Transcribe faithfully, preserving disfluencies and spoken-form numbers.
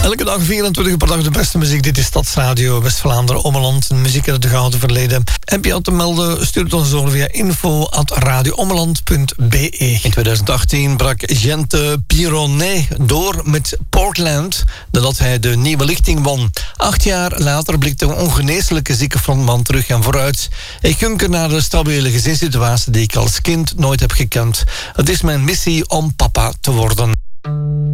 Elke dag vierentwintig per dag de beste muziek. Dit is Stadsradio West-Vlaanderen, Ommeland. Muziek uit het gouden verleden. Heb je al te melden? Stuur het ons door via info at radioommeland punt b e. In twintig achttien brak Gente Pironet door met Portland, nadat hij de Nieuwe Lichting won. Acht jaar later blikt de ongeneeslijke zieke frontman terug en vooruit. Ik hunker naar de stabiele gezinssituatie die ik als kind nooit heb gekend. Het is mijn missie om papa te worden.